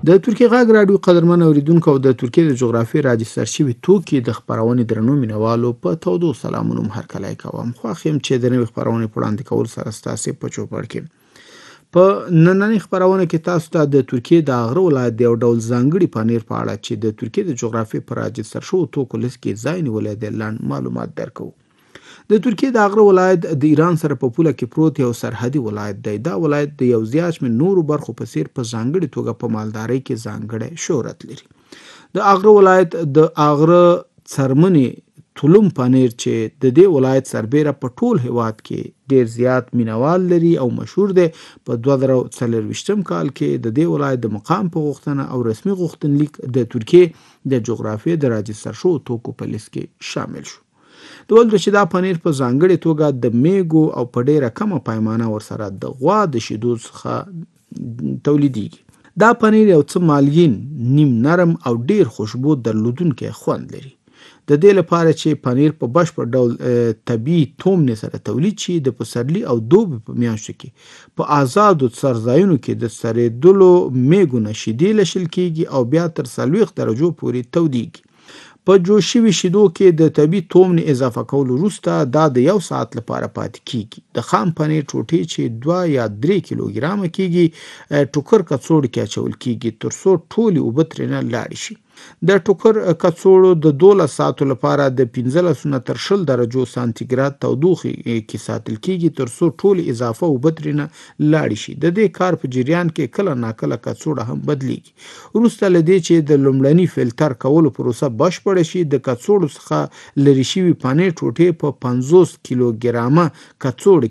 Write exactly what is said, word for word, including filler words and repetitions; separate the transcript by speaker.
Speaker 1: د ترکیه غږ راډیو قدرمن اوریدونکو او د ترکیه د جغرافیې راجستر شوي توکي د خپرونې درنو مینوالو په تودو سلامونو هرکلی کوم. خوښ یم چې د نوې خپرونې په وړاندې کولو سره ستاسې په چوپړ کې په نننۍ خپرونه کې تاسو ته د ترکیې د اغره ولایت د یو ډول ځانګړي پنیر په اړه چې د ترکیې د جغرافیې په راجستر شوو توکو لیست کې ځای نیولی دی لنډ معلومات درکوو. د ترکیې د اغره ولایت د ایران سره په پوله کې پروت یو سرحدي ولایت دی. دا ولایت د یو زیات شمېر نورو برخو په څیر په ځانګړې توګه په مالدارۍ کې ځانګړی شهرت لري. د اغره ولایت د اغره څرمنې تلوم پنیر چې د دې ولایت سربیره په ټول هیواد کې ډیر زیات مینوال لري او مشهور دی. په دوه زره څلرویشتم کال کې د دې ولایت د مقام په غوښتنه او رسمي غوښتنلیک د ترکیې د جغرافیې د راجستر شوو توکو په لیست کې شامل شو. د ولدو چې دا پنیر په ځانګړې توګه د میږو او په ډیره کمه پیمانه ورسره د غوا د شیدو څخه تولیدیږي. دا پنیر یو څه مالګین، نیم نرم او ډیر خوشبو درلودونکی خوند لري. د دې لپاره چې پنیر په بشپړ ډول طبیعي تومنې سره تولید شي، د پسرلي او دوبي په میاشتو کې په آزادو څړځایونو کې د سړېدلو میږو نه شیدې لشل کیږي او بیا تر څلوېښت درجو پورې تودیږي. په جوش شوي شیدو کې د طبیعي تومنې اضافه کولو وروسته دا د یو ساعت لپاره پاتې کیږي. د خام پنیر ټوټې چې دوه یا درې کیلوګرامه کیږي ټوکر کڅوړو کې اچول کیږي تر څو ټولې اوبه ترېنه لاړې شي. د ټوکر کڅوړو د دولس ساعتو لپاره د پنځلسو نه تر شل درجو سانتیګراد تودوخې کې ساتل کیږي تر څو ټولې اضافه اوبه ترېنه لاړې شي. د دې کار په جریان کې کله ناکله کڅوړه هم بدلیږي. وروسته له دې چې د لومړني فلټر کولو پروسه بشپړه شي، د کڅوړو څخه لرې شوي پنیر ټوټې په پنځوس کیلوګرامه کڅوړه